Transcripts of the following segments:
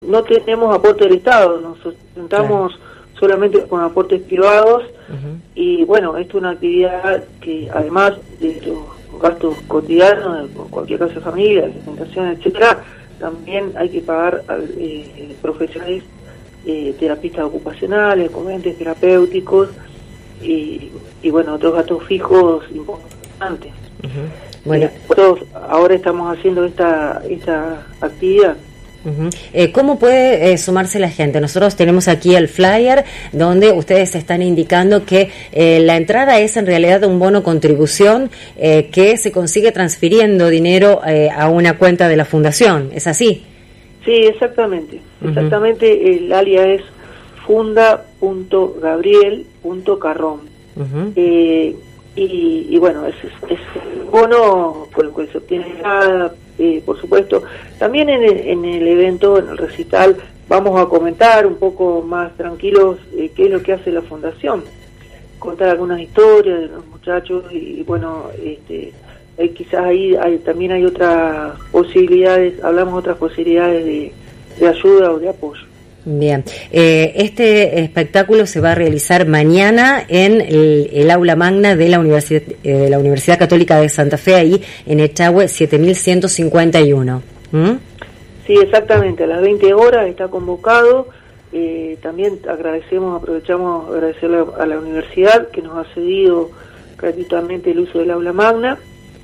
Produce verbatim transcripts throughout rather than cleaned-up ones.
no tenemos aporte del Estado, nos sustentamos claro. solamente con aportes privados, uh-huh. y bueno, esto es una actividad que además de los gastos cotidianos de cualquier casa de familia, alimentación, etcétera, también hay que pagar a eh, profesionales, eh, terapistas ocupacionales, comedentes terapéuticos y, y bueno, otros gastos fijos importantes. Uh-huh. Bueno, nosotros ahora estamos haciendo esta esta actividad. Uh-huh. Eh, ¿Cómo puede eh, sumarse la gente? Nosotros tenemos aquí el flyer donde ustedes están indicando que eh, la entrada es en realidad un bono contribución eh, que se consigue transfiriendo dinero eh, a una cuenta de la fundación, ¿es así? Sí, exactamente. Uh-huh. Exactamente, el alias es funda punto gabriel punto carrón. Uh-huh. eh, y, y bueno, es, es un bono por el cual se obtiene nada. Eh, por supuesto, también en el, en el evento, en el recital, vamos a comentar un poco más tranquilos eh, qué es lo que hace la fundación, contar algunas historias de los muchachos y, y bueno, este, eh, quizás ahí hay, también hay otras posibilidades, hablamos de otras posibilidades de, de ayuda o de apoyo. Bien, eh, este espectáculo se va a realizar mañana en el, el aula magna de la Universidad, eh, de la Universidad Católica de Santa Fe, ahí en Echagüe siete mil ciento cincuenta y uno. ¿Mm? Sí, exactamente, a las veinte horas está convocado. Eh, también agradecemos, aprovechamos agradecerle a la universidad que nos ha cedido gratuitamente el uso del aula magna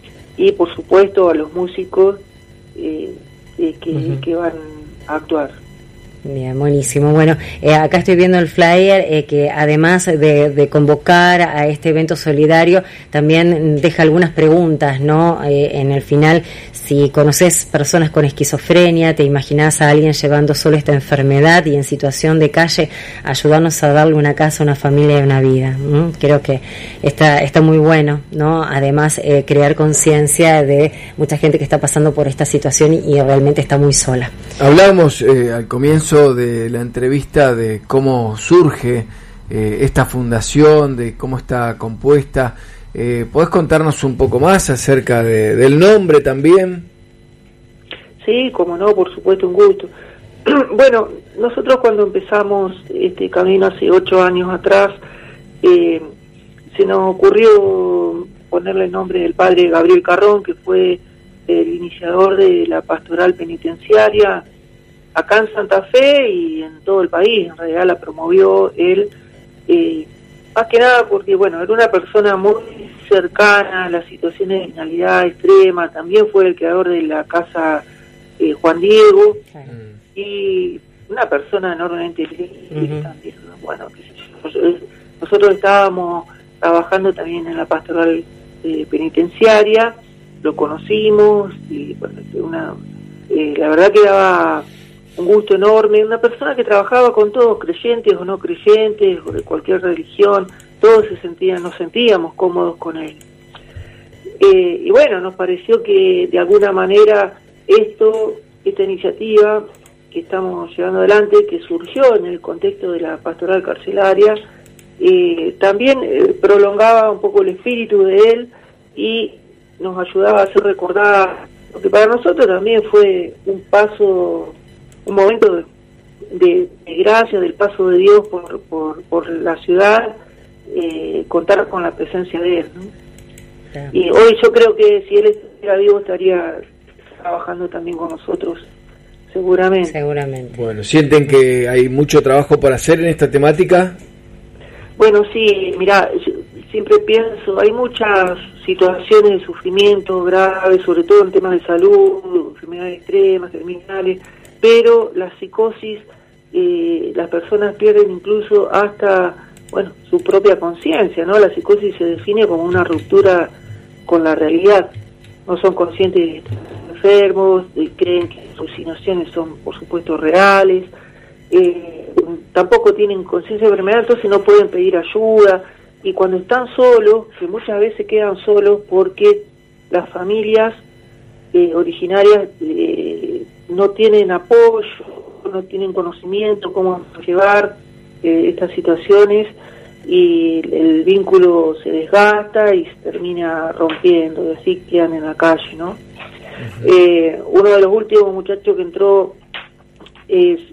y por supuesto a los músicos eh, eh, que, uh-huh. que van a actuar. Bien, buenísimo. Bueno, eh, acá estoy viendo el flyer eh, que además de, de convocar a este evento solidario, también deja algunas preguntas, ¿no? Eh, en el final, si conoces personas con esquizofrenia, te imaginás a alguien llevando solo esta enfermedad y en situación de calle, ayudarnos a darle una casa, una familia y una vida. ¿Mm? Creo que está, está muy bueno, ¿no? Además, eh, crear conciencia de mucha gente que está pasando por esta situación y, y realmente está muy sola. Hablábamos eh, al comienzo de la entrevista de cómo surge eh, esta fundación, de cómo está compuesta. Eh, ¿Podés contarnos un poco más acerca de, del nombre también? Sí, como no, por supuesto, un gusto. Bueno, nosotros cuando empezamos este camino hace ocho años atrás, eh, se nos ocurrió ponerle el nombre del padre Gabriel Carrón, que fue el iniciador de la pastoral penitenciaria acá en Santa Fe y en todo el país. En realidad la promovió él, eh, más que nada porque, bueno, era una persona muy cercana a las situaciones de criminalidad extrema, también fue el creador de la casa eh, Juan Diego, mm. y una persona enormemente libre uh-huh. también. Bueno, nosotros estábamos trabajando también en la pastoral eh, penitenciaria, lo conocimos, y bueno, una, eh, la verdad que daba un gusto enorme, una persona que trabajaba con todos, creyentes o no creyentes, o de cualquier religión, todos se sentían, nos sentíamos cómodos con él. Eh, y bueno, nos pareció que de alguna manera esto, esta iniciativa que estamos llevando adelante, que surgió en el contexto de la pastoral carcelaria, eh, también eh, prolongaba un poco el espíritu de él y nos ayudaba a hacer recordar, porque para nosotros también fue un paso, un momento de, de, de gracia, del paso de Dios por, por, por la ciudad, eh, contar con la presencia de él, ¿no? Claro. Y hoy yo creo que si él estuviera vivo estaría trabajando también con nosotros, seguramente. Seguramente. Bueno, ¿sienten que hay mucho trabajo por hacer en esta temática? Bueno, sí, mira, siempre pienso, hay muchas situaciones de sufrimiento graves, sobre todo en temas de salud, enfermedades extremas, terminales, pero la psicosis, eh, las personas pierden incluso hasta, bueno, su propia conciencia, ¿no? La psicosis se define como una ruptura con la realidad, no son conscientes de estar enfermos, de, creen que sus alucinaciones son, por supuesto, reales, eh, tampoco tienen conciencia de enfermedad, entonces no pueden pedir ayuda, y cuando están solos, que muchas veces quedan solos porque las familias eh, originarias eh, no tienen apoyo, no tienen conocimiento cómo llevar eh, estas situaciones, y el vínculo se desgasta y se termina rompiendo, y así quedan en la calle, ¿no? Uh-huh. Eh, uno de los últimos muchachos que entró es